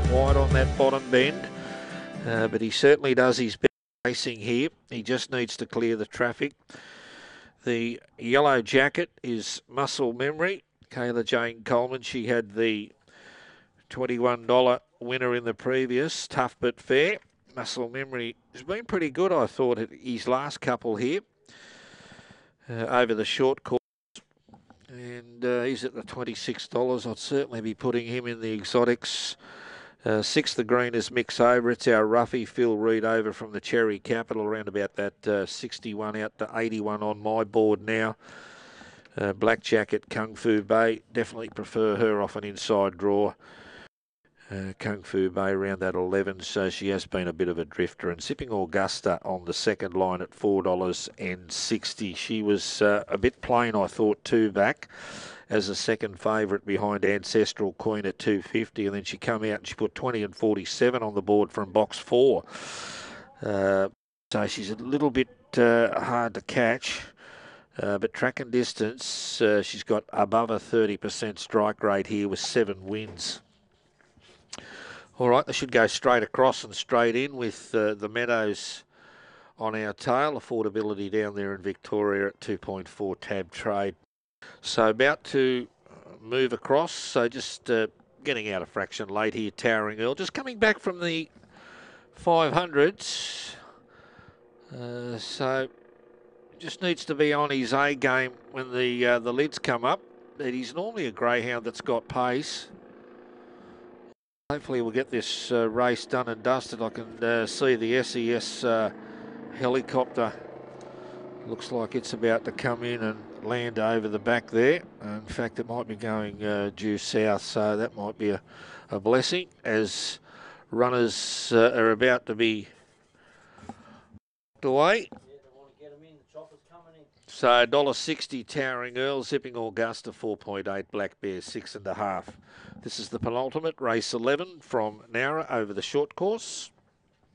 wide on that bottom bend, but he certainly does his best racing here. He just needs to clear the traffic. The yellow jacket is Muscle Memory. Kayla Jane Coleman, she had the $21 winner in the previous, Tough But Fair. Muscle Memory has been pretty good, I thought, at his last couple here over the short course. And he's at the $26. I'd certainly be putting him in the exotics. Sixth, the green is Mix Over. It's our roughie, Phil Reed, over from the Cherry Capital, around about that 61 out to 81 on my board now. Black Jacket, Kung Fu Bay. Definitely prefer her off an inside draw. Kung Fu Bay around that 11, so she has been a bit of a drifter. And Zipping Augusta on the second line at $4.60. She was a bit plain, I thought, two back as a second favourite behind Ancestral Queen at $2.50, and then she come out and she put 20 and 47 on the board from box 4. So she's a little bit hard to catch. But track and distance, she's got above a 30% strike rate here with 7 wins. All right, they should go straight across and straight in with the Meadows on our tail. Affordability down there in Victoria at 2.4 tab trade. So about to move across. So just getting out a fraction late here, Towering Earl. Just coming back from the 500s. So just needs to be on his A game when the lids come up. But he's normally a greyhound that's got pace. Hopefully we'll get this race done and dusted. I can see the SES helicopter. Looks like it's about to come in and land over the back there. In fact, it might be going due south, so that might be a blessing as runners are about to be away. So $1.60 Towering Earl, Zipping Augusta 4.8, Black Bear 6.5. This is the penultimate, race 11 from Nowra over the short course.